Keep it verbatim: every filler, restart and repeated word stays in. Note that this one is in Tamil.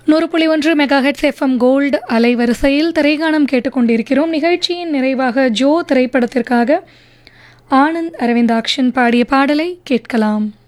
நூறு புள்ளி ஒன்று மெகா ஹெட்ஸ் எஃப்எம் கோல்டு அலைவரிசையில் திரைகாணம் கேட்டுக்கொண்டிருக்கிறோம். நிகழ்ச்சியின் நிறைவாக ஜோ திரைப்படத்திற்காக ஆனந்த் அரவிந்தாக்ஷன் பாடிய பாடலை கேட்கலாம்.